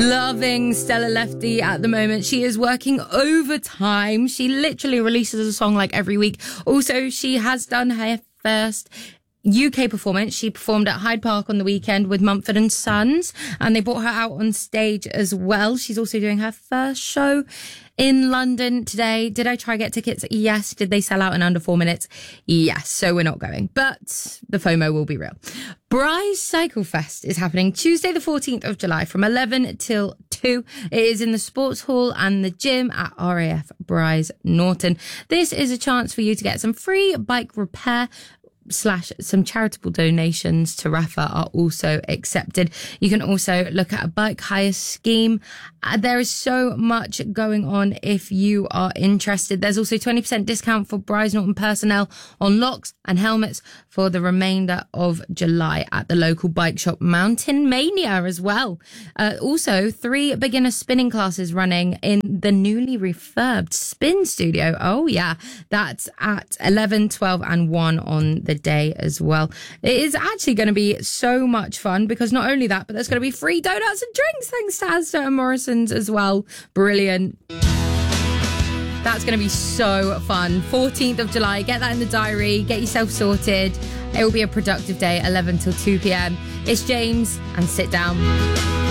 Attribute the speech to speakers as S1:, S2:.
S1: Loving Stella Lefty at the moment. She is working overtime. She literally releases a song like every week. Also, she has done her first UK performance. She performed at Hyde Park on the weekend with Mumford and Sons, and they brought her out on stage as well. She's also doing her first show in London today. Did I try get tickets? Yes. Did they sell out in under 4 minutes? Yes. So we're not going, but the FOMO will be real. Bry's Cycle Fest is happening Tuesday the 14th of July from 11 till 2. It is in the sports hall and the gym at RAF Bry's Norton. This is a chance for you to get some free bike repair / some charitable donations to Rafa are also accepted. You can also look at a bike hire scheme. There is so much going on if you are interested. There's also 20% discount for Bry's Norton personnel on locks and helmets for the remainder of July at the local bike shop Mountain Mania as well. Also, 3 beginner spinning classes running in the newly refurbed Spin Studio. Oh yeah, that's at 11, 12 and 1 on the day as well. It is actually going to be so much fun because not only that, but there's going to be free donuts and drinks thanks to Asda and Morrison's as well. Brilliant. That's going to be so fun. 14th of July. Get that in the diary. Get yourself sorted. It will be a productive day, 11 till 2 p.m. It's James and Sit Down.